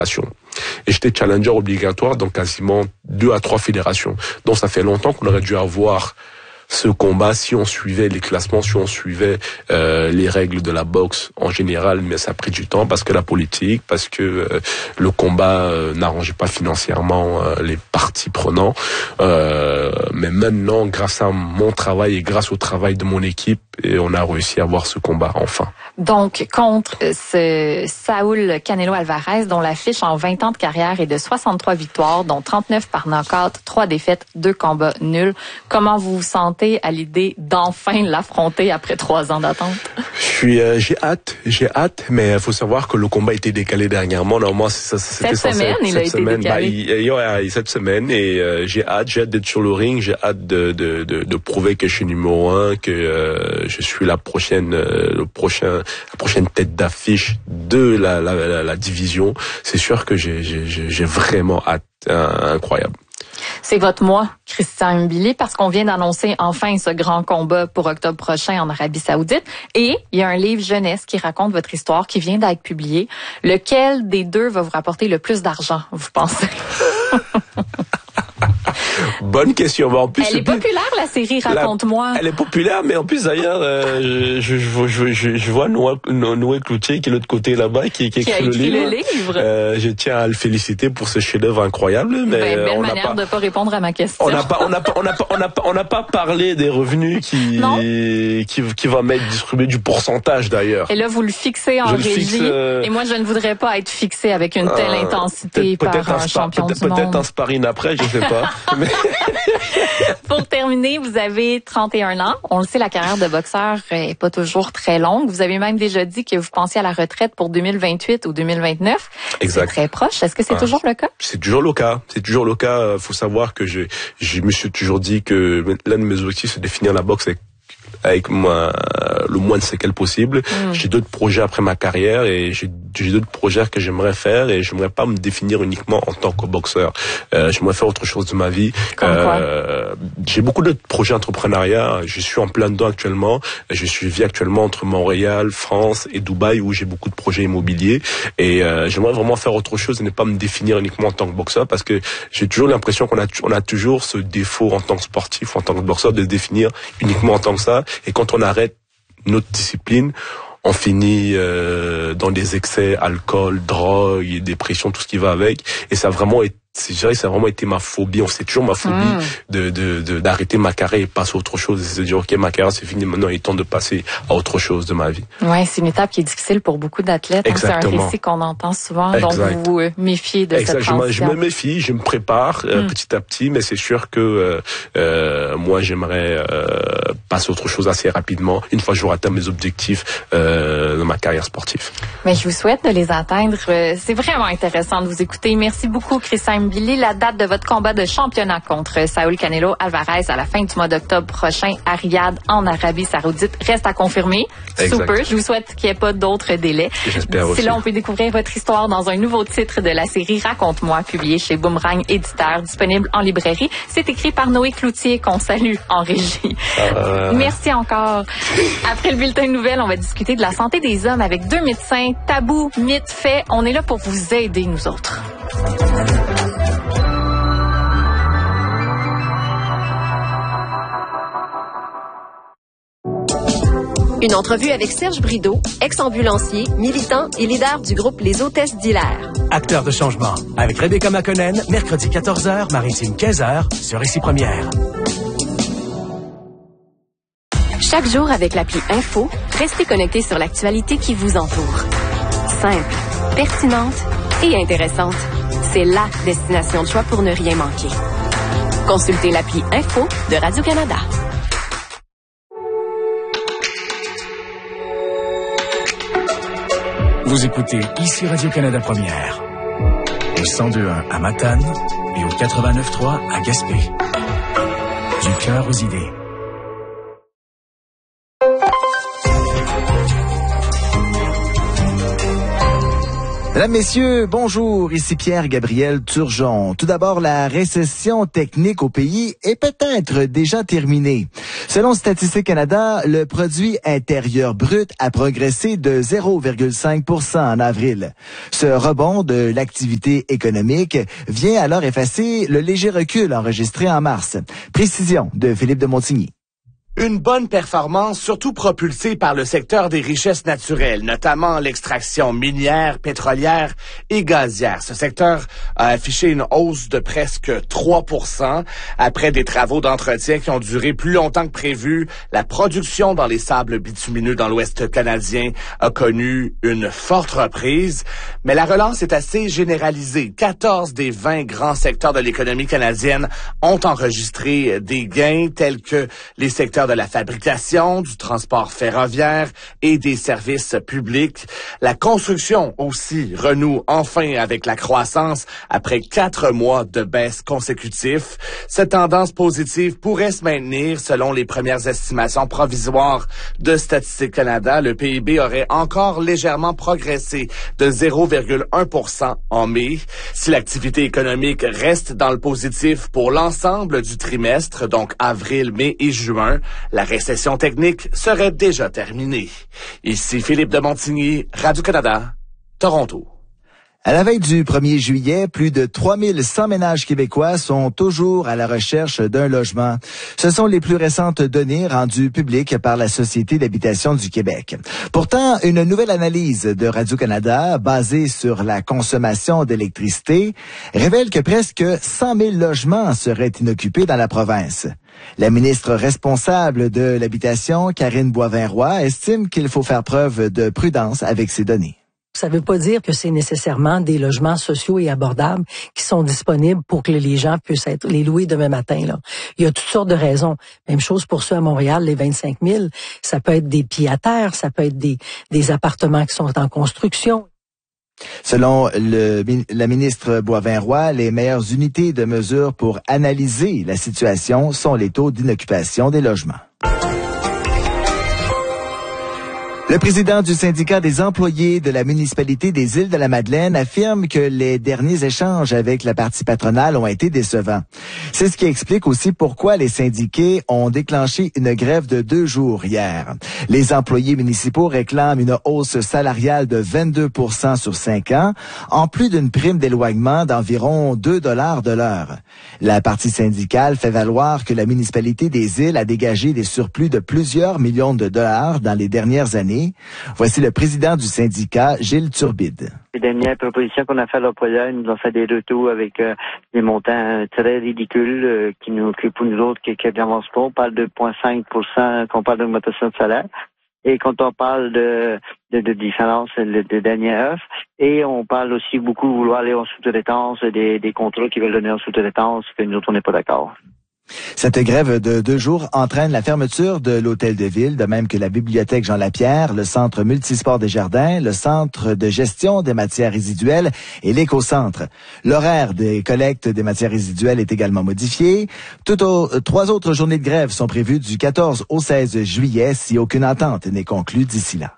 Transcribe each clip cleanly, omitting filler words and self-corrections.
Et j'étais challenger obligatoire dans quasiment 2 à 3 fédérations. Donc ça fait longtemps qu'on aurait dû avoir ce combat si on suivait les classements, si on suivait les règles de la boxe en général, mais ça a pris du temps parce que la politique, parce que le combat n'arrangeait pas financièrement les parties prenants. Mais maintenant, grâce à mon travail et grâce au travail de mon équipe, et on a réussi à avoir ce combat enfin. Donc, contre ce Saúl Canelo Alvarez, dont la fiche en 20 ans de carrière est de 63 victoires, dont 39 par knockout, 3 défaites, 2 combats nuls. Comment vous vous sentez à l'idée d'enfin l'affronter après 3 ans d'attente? J'ai hâte, mais il faut savoir que le combat a été décalé dernièrement. Normalement, c'était cette semaine, il a été décalé. Cette semaine, et j'ai hâte d'être sur le ring, j'ai hâte de prouver que je suis numéro 1, que je suis la prochaine tête d'affiche de la division. C'est sûr que j'ai vraiment hâte, incroyable. C'est votre mois, Christian Mbili, parce qu'on vient d'annoncer enfin ce grand combat pour octobre prochain en Arabie Saoudite. Et il y a un livre jeunesse qui raconte votre histoire qui vient d'être publié. Lequel des deux va vous rapporter le plus d'argent, vous pensez? Bonne question. Mais en plus, elle est populaire, la série Raconte-moi. Elle est populaire, mais en plus d'ailleurs, je vois Noé Cloutier qui est de l'autre côté là-bas, qui écrit le livre. Je tiens à le féliciter pour ce chef-d'œuvre incroyable. Mais belle manière de pas répondre à ma question. On n'a pas parlé des revenus qui va m'être distribué, du pourcentage d'ailleurs. Et là, vous le fixez en régie. Et moi, je ne voudrais pas être fixé avec une telle intensité par un champion du monde. Peut-être un sparring après, je sais pas. Mais... Pour terminer, vous avez 31 ans. On le sait, la carrière de boxeur est pas toujours très longue. Vous avez même déjà dit que vous pensiez à la retraite pour 2028 ou 2029. Exact. C'est très proche. Est-ce que c'est toujours le cas? C'est toujours le cas. C'est toujours le cas. Faut savoir que je me suis toujours dit que l'un de mes objectifs, c'est de finir la boxe avec le moins de séquelles possible. J'ai d'autres projets après ma carrière et j'ai d'autres projets que j'aimerais faire et j'aimerais pas me définir uniquement en tant que boxeur. J'aimerais faire autre chose de ma vie. J'ai beaucoup d'autres projets entrepreneuriat. Je suis en plein dedans actuellement. Je vis actuellement entre Montréal, France et Dubaï où j'ai beaucoup de projets immobiliers et j'aimerais vraiment faire autre chose et ne pas me définir uniquement en tant que boxeur parce que j'ai toujours l'impression qu'on a toujours ce défaut en tant que sportif ou en tant que boxeur de se définir uniquement en tant que ça. Et quand on arrête notre discipline, on finit dans des excès, alcool, drogue, dépression, tout ce qui va avec. Et ça a vraiment été ma phobie. C'est toujours ma phobie d'arrêter ma carrière et passer à autre chose. Et c'est de dire, ok, ma carrière c'est fini, maintenant il est temps de passer à autre chose de ma vie. Ouais, c'est une étape qui est difficile pour beaucoup d'athlètes. C'est un récit qu'on entend souvent. Donc vous vous méfiez de cette transition. Je me méfie, je me prépare petit à petit, mais c'est sûr que moi j'aimerais passer à autre chose assez rapidement, une fois que j'aurai atteint mes objectifs dans ma carrière sportive. Mais je vous souhaite de les atteindre. C'est vraiment intéressant de vous écouter. Merci beaucoup, Christian Mbili. La date de votre combat de championnat contre Saúl Canelo Alvarez à la fin du mois d'octobre prochain à Riyad, en Arabie Saoudite, reste à confirmer. Exact. Super. Je vous souhaite qu'il n'y ait pas d'autres délais. J'espère aussi. D'ici là, on peut découvrir votre histoire dans un nouveau titre de la série Raconte-moi, publié chez Boomerang Éditeur, disponible en librairie. C'est écrit par Noé Cloutier, qu'on salue en régie. Merci encore. Après le bulletin de nouvelles, on va discuter de la santé des hommes avec 2 médecins. Tabou, mythe, fait. On est là pour vous aider, nous autres. Une entrevue avec Serge Brideau, ex-ambulancier, militant et leader du groupe Les Hôtesses d'Hilaire. Acteur de changement, avec Rebecca McConnell, mercredi 14h, Maritime 15h, sur Ici Première. Chaque jour avec l'appli Info, restez connectés sur l'actualité qui vous entoure. Simple, pertinente et intéressante. C'est la destination de choix pour ne rien manquer. Consultez l'appli Info de Radio-Canada. Vous écoutez Ici Radio-Canada Première, au 102.1 à Matane et au 89.3 à Gaspé. Du cœur aux idées. Mesdames, Messieurs, bonjour, ici Pierre-Gabriel Turgeon. Tout d'abord, la récession technique au pays est peut-être déjà terminée. Selon Statistique Canada, le produit intérieur brut a progressé de 0,5% en avril. Ce rebond de l'activité économique vient alors effacer le léger recul enregistré en mars. Précision de Philippe de Montigny. Une bonne performance, surtout propulsée par le secteur des richesses naturelles, notamment l'extraction minière, pétrolière et gazière. Ce secteur a affiché une hausse de presque 3% après des travaux d'entretien qui ont duré plus longtemps que prévu. La production dans les sables bitumineux dans l'Ouest canadien a connu une forte reprise, mais la relance est assez généralisée. 14 des 20 grands secteurs de l'économie canadienne ont enregistré des gains tels que les secteurs de la fabrication, du transport ferroviaire et des services publics. La construction aussi renoue enfin avec la croissance après 4 mois de baisse consécutifs. Cette tendance positive pourrait se maintenir selon les premières estimations provisoires de Statistique Canada. Le PIB aurait encore légèrement progressé de 0,1% en mai. Si l'activité économique reste dans le positif pour l'ensemble du trimestre, donc avril, mai et juin, la récession technique serait déjà terminée. Ici Philippe de Montigny, Radio-Canada, Toronto. À la veille du 1er juillet, plus de 3100 ménages québécois sont toujours à la recherche d'un logement. Ce sont les plus récentes données rendues publiques par la Société d'habitation du Québec. Pourtant, une nouvelle analyse de Radio-Canada, basée sur la consommation d'électricité, révèle que presque 100 000 logements seraient inoccupés dans la province. La ministre responsable de l'habitation, Karine Boivin-Roy, estime qu'il faut faire preuve de prudence avec ces données. Ça ne veut pas dire que c'est nécessairement des logements sociaux et abordables qui sont disponibles pour que les gens puissent être les louer demain matin. Là. Il y a toutes sortes de raisons. Même chose pour ceux à Montréal, les 25 000. Ça peut être des pieds-à-terre, ça peut être des appartements qui sont en construction. Selon la ministre Boivin-Roy, les meilleures unités de mesure pour analyser la situation sont les taux d'inoccupation des logements. Le président du syndicat des employés de la municipalité des Îles-de-la-Madeleine affirme que les derniers échanges avec la partie patronale ont été décevants. C'est ce qui explique aussi pourquoi les syndiqués ont déclenché une grève de 2 jours hier. Les employés municipaux réclament une hausse salariale de 22% sur 5 ans, en plus d'une prime d'éloignement d'environ 2 $ de l'heure. La partie syndicale fait valoir que la municipalité des Îles a dégagé des surplus de plusieurs millions de dollars dans les dernières années. Voici le président du syndicat, Gilles Turbide. Les dernières propositions qu'on a fait à l'employeur, ils nous ont fait des retours avec des montants très ridicules que pour nous autres qui n'avancent pas. On parle de 0,5% qu'on parle d'augmentation de salaire. Et quand on parle de différence de dernière offre, et on parle aussi beaucoup vouloir aller en sous-traitance, des contrats qui veulent donner en sous-traitance, que nous autres, on n'est pas d'accord. Cette grève de 2 jours entraîne la fermeture de l'hôtel de ville, de même que la bibliothèque Jean-Lapierre, le centre multisport des Jardins, le centre de gestion des matières résiduelles et l'éco-centre. L'horaire des collectes des matières résiduelles est également modifié. 3 autres journées de grève sont prévues du 14 au 16 juillet si aucune entente n'est conclue d'ici là.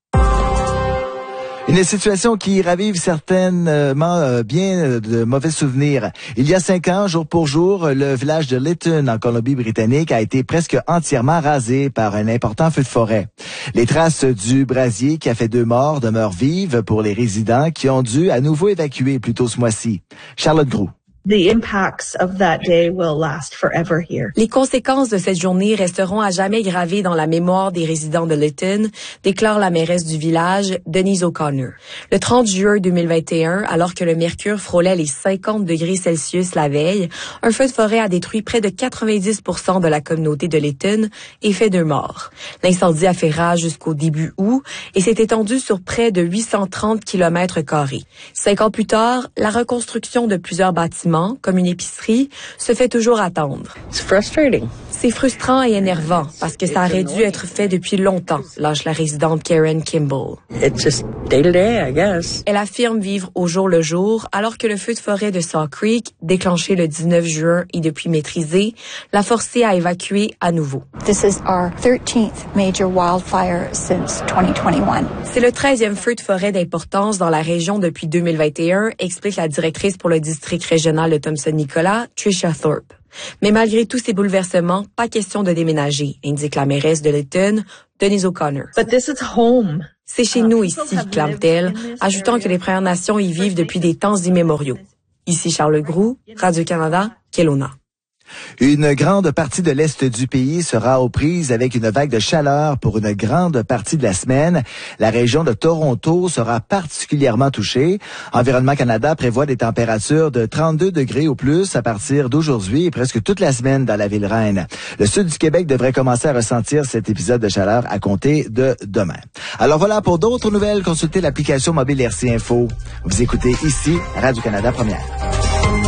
Une situation qui ravive certainement bien de mauvais souvenirs. Il y a 5 ans, jour pour jour, le village de Lytton, en Colombie-Britannique, a été presque entièrement rasé par un important feu de forêt. Les traces du brasier qui a fait 2 morts demeurent vives pour les résidents qui ont dû à nouveau évacuer plus tôt ce mois-ci. Charlotte Groux. The impacts of that day will last forever here. Les conséquences de cette journée resteront à jamais gravées dans la mémoire des résidents de Lytton, déclare la mairesse du village, Denise O'Connor. Le 30 juin 2021, alors que le mercure frôlait les 50 degrés Celsius la veille, un feu de forêt a détruit près de 90% de la communauté de Lytton et fait 2 morts. L'incendie a fait rage jusqu'au début août et s'est étendu sur près de 830 km². 5 ans plus tard, la reconstruction de plusieurs bâtiments bâtiment, comme une épicerie, se fait toujours attendre. C'est frustrant et énervant parce que ça aurait dû être fait depuis longtemps, lâche la résidente Karen Kimball. Elle affirme vivre au jour le jour alors que le feu de forêt de Saw Creek, déclenché le 19 juin et depuis maîtrisé, l'a forcé à évacuer à nouveau. This is our 13th major wildfire since 2021. C'est le 13e feu de forêt d'importance dans la région depuis 2021, explique la directrice pour le district régional de Thompson-Nicolas, Tricia Thorpe. Mais malgré tous ces bouleversements, pas question de déménager, indique la mairesse de Lytton, Denise O'Connor. But this is home. C'est chez nous ici, clame-t-elle, ajoutant que les Premières Nations y vivent depuis des temps immémoriaux. Ici Charles Groux, Radio-Canada, Kelowna. Une grande partie de l'Est du pays sera aux prises avec une vague de chaleur pour une grande partie de la semaine. La région de Toronto sera particulièrement touchée. Environnement Canada prévoit des températures de 32 degrés ou plus à partir d'aujourd'hui et presque toute la semaine dans la ville reine. Le sud du Québec devrait commencer à ressentir cet épisode de chaleur à compter de demain. Alors voilà, pour d'autres nouvelles, consultez l'application mobile RC Info. Vous écoutez ici Radio-Canada Première.